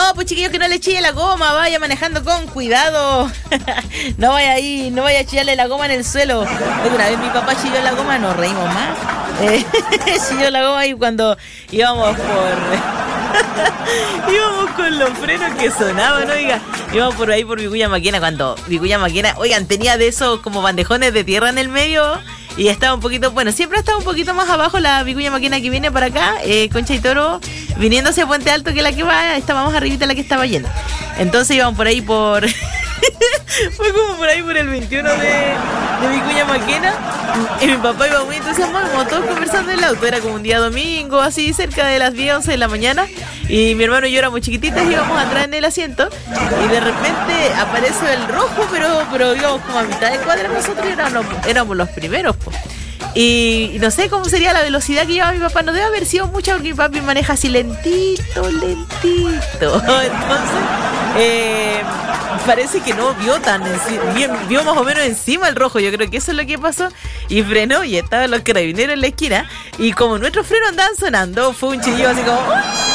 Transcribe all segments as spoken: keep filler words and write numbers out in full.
No, pues chiquillos, que no le chille la goma, vaya manejando con cuidado. No vaya ahí, no vaya a chillarle la goma en el suelo. Una vez mi papá chilló la goma, nos reímos más. Eh, chilló la goma y cuando íbamos por... íbamos con los frenos que sonaban, oiga. Íbamos por ahí por Vicuña Maquena, cuando Vicuña Maquena, oigan, tenía de esos como bandejones de tierra en el medio. Y estaba un poquito, bueno, siempre ha estado un poquito más abajo la Vicuña Maquena que viene para acá, eh, Concha y Toro, viniendo hacia Puente Alto, que la que va, estaba más arribita la que estaba yendo. Entonces íbamos por ahí por... Fue como por ahí por el veintiuno de, de Vicuña Maquena. Y mi papá iba muy entusiasmado, como todos conversando en el auto. Era como un día domingo, así cerca de las diez, once de la mañana. Y mi hermano y yo éramos chiquititas, íbamos atrás en el asiento. Y de repente aparece el rojo, pero, pero íbamos como a mitad de cuadra nosotros y éramos, éramos los primeros, pues. Y, y no sé cómo sería la velocidad que llevaba mi papá. No debe haber sido mucha porque mi papi maneja así lentito, lentito. Entonces, eh, parece que no vio tan bien, vio más o menos encima el rojo. Yo creo que eso es lo que pasó. Y frenó y estaban los carabineros en la esquina. Y como nuestros frenos andaban sonando, fue un chillido así como...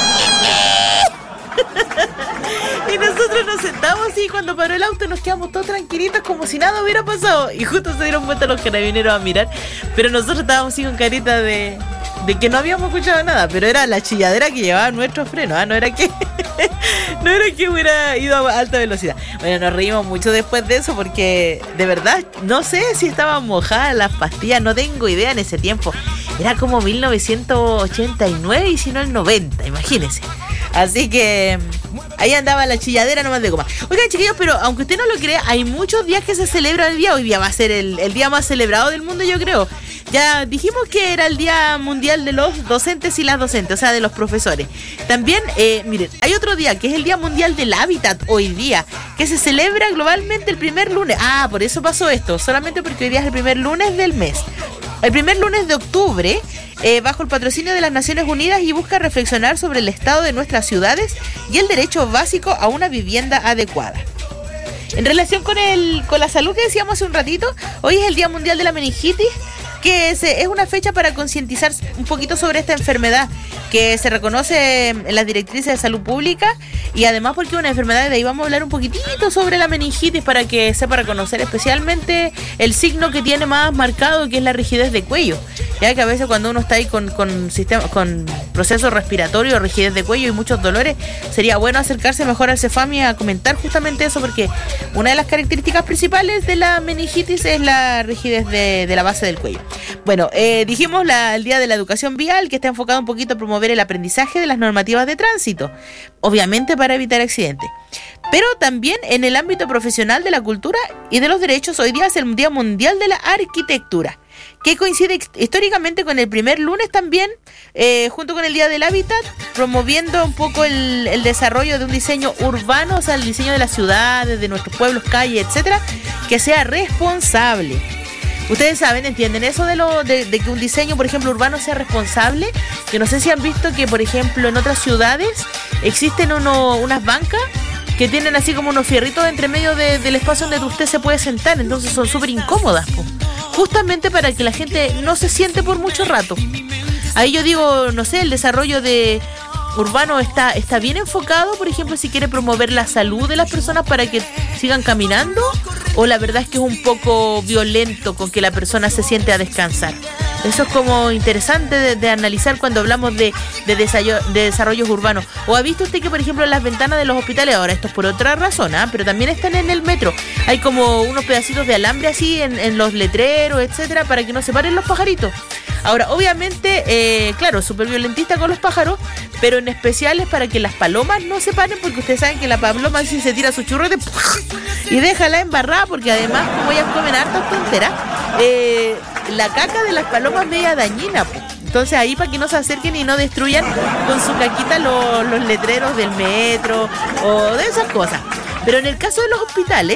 Y nosotros nos sentamos así y cuando paró el auto nos quedamos todos tranquilitos como si nada hubiera pasado. Y justo se dieron vuelta los carabineros a mirar. Pero nosotros estábamos así con carita de, de que no habíamos escuchado nada. Pero era la chilladera que llevaba nuestros frenos, ¿eh? No era que no era que hubiera ido a alta velocidad. Bueno, nos reímos mucho después de eso porque de verdad no sé si estaban mojadas las pastillas. No tengo idea en ese tiempo. Era como mil novecientos ochenta y nueve y si no el noventa, imagínense. Así que ahí andaba la chilladera nomás de goma. Oigan, chiquillos, pero aunque usted no lo crea, hay muchos días que se celebra el día. Hoy día va a ser el, el día más celebrado del mundo, yo creo. Ya dijimos que era el Día Mundial de los Docentes y las Docentes, o sea, de los profesores. También, eh, miren, hay otro día que es el Día Mundial del Hábitat hoy día, que se celebra globalmente el primer lunes. Ah, por eso pasó esto, solamente porque hoy día es el primer lunes del mes. El primer lunes de octubre, eh, bajo el patrocinio de las Naciones Unidas y busca reflexionar sobre el estado de nuestras ciudades y el derecho básico a una vivienda adecuada. En relación con el con la salud que decíamos hace un ratito, hoy es el Día Mundial de la Meningitis, que es, es una fecha para concientizar un poquito sobre esta enfermedad que se reconoce en las directrices de salud pública y además porque es una enfermedad, de ahí vamos a hablar un poquitito sobre la meningitis para que sepa reconocer especialmente el signo que tiene más marcado, que es la rigidez de cuello, ya que a veces cuando uno está ahí con, con, sistema, con proceso respiratorio, rigidez de cuello y muchos dolores, sería bueno acercarse mejor al Cefami a comentar justamente eso, porque una de las características principales de la meningitis es la rigidez de, de la base del cuello. Bueno, eh, dijimos la, el Día de la Educación Vial, que está enfocado un poquito a promover el aprendizaje de las normativas de tránsito, obviamente para evitar accidentes. Pero también en el ámbito profesional de la cultura y de los derechos, hoy día es el Día Mundial de la Arquitectura, que coincide históricamente con el primer lunes también, eh, junto con el Día del Hábitat, promoviendo un poco el, el desarrollo de un diseño urbano, o sea, el diseño de las ciudades, de nuestros pueblos, calles, etcétera, que sea responsable. Ustedes saben, entienden eso de lo de, de que un diseño, por ejemplo, urbano sea responsable. Que no sé si han visto que, por ejemplo, en otras ciudades existen uno, unas bancas que tienen así como unos fierritos entre medio de, del espacio donde usted se puede sentar. Entonces son súper incómodas, po. Justamente para que la gente no se siente por mucho rato. Ahí yo digo, no sé, el desarrollo de urbano está, está bien enfocado, por ejemplo, si quiere promover la salud de las personas para que sigan caminando, o la verdad es que es un poco violento con que la persona se siente a descansar. Eso es como interesante de, de analizar cuando hablamos de, de, desarrollo, de desarrollos urbanos. ¿O ha visto usted que, por ejemplo, en las ventanas de los hospitales, ahora esto es por otra razón, ¿eh? Pero también están en el metro, hay como unos pedacitos de alambre así en, en los letreros, etcétera, para que no se paren los pajaritos? Ahora, obviamente, eh, claro, súper violentista con los pájaros, pero en especial es para que las palomas no se paren, porque ustedes saben que la paloma si se tira su churrete y déjala embarrada, porque además, como ellas comen hartas tonteras, eh, la caca de las palomas es media dañina, pues. Entonces ahí para que no se acerquen y no destruyan con su caquita los, los letreros del metro o de esas cosas. Pero en el caso de los hospitales,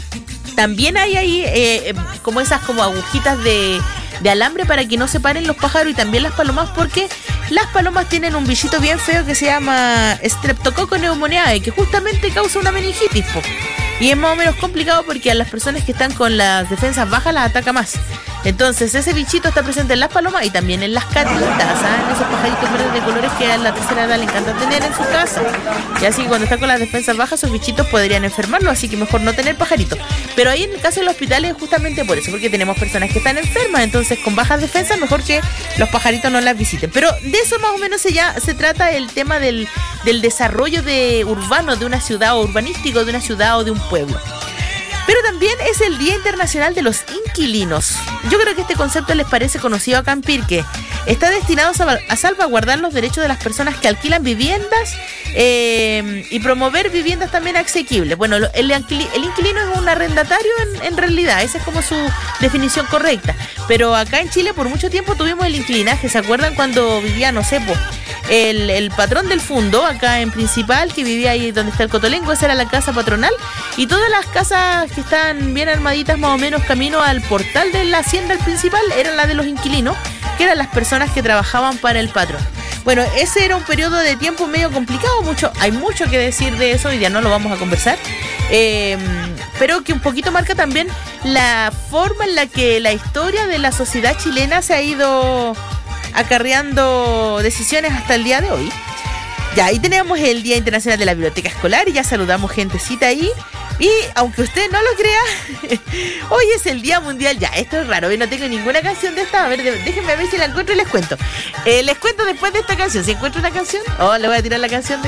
también hay ahí eh, como esas como agujitas de, de alambre para que no se paren los pájaros y también las palomas, porque las palomas tienen un bichito bien feo que se llama Streptococcus pneumoniae, que justamente causa una meningitis, po. Y es más o menos complicado porque a las personas que están con las defensas bajas las ataca más. Entonces ese bichito está presente en las palomas y también en las catitas, ¿ah? En esos pajaritos verdes de colores que a la tercera edad le encanta tener en su casa. Y así cuando está con las defensas bajas, esos bichitos podrían enfermarlo, así que mejor no tener pajaritos. Pero ahí en el caso de los hospitales es justamente por eso, porque tenemos personas que están enfermas, entonces con bajas defensas mejor que los pajaritos no las visiten. Pero de eso más o menos se, ya, se trata el tema del, del desarrollo de urbano de una ciudad o urbanístico de una ciudad o de un pueblo. Pero también es el Día Internacional de los Inquilinos. Yo creo que este concepto les parece conocido acá en Pirque. Está destinado a salvaguardar los derechos de las personas que alquilan viviendas eh, y promover viviendas también asequibles. Bueno, el, el inquilino es un arrendatario en, en realidad, esa es como su definición correcta. Pero acá en Chile por mucho tiempo tuvimos el inquilinaje. ¿Se acuerdan cuando vivía, no sé, po, el, el patrón del Fundo, acá en Principal, que vivía ahí donde está el Cotolengo? Esa era la casa patronal. Y todas las casas que están bien armaditas más o menos camino al portal de la hacienda Principal eran las de los inquilinos, que eran las personas que trabajaban para el patrón. Bueno, ese era un periodo de tiempo medio complicado, mucho, hay mucho que decir de eso, hoy día no lo vamos a conversar, eh, pero que un poquito marca también la forma en la que la historia de la sociedad chilena se ha ido acarreando decisiones hasta el día de hoy. Ya, ahí tenemos el Día Internacional de la Biblioteca Escolar y ya saludamos gentecita ahí. Y aunque usted no lo crea, hoy es el Día Mundial. Ya, esto es raro, hoy no tengo ninguna canción de esta. A ver, déjenme ver si la encuentro y les cuento. Eh, les cuento después de esta canción. Si encuentro una canción, oh, le voy a tirar la canción de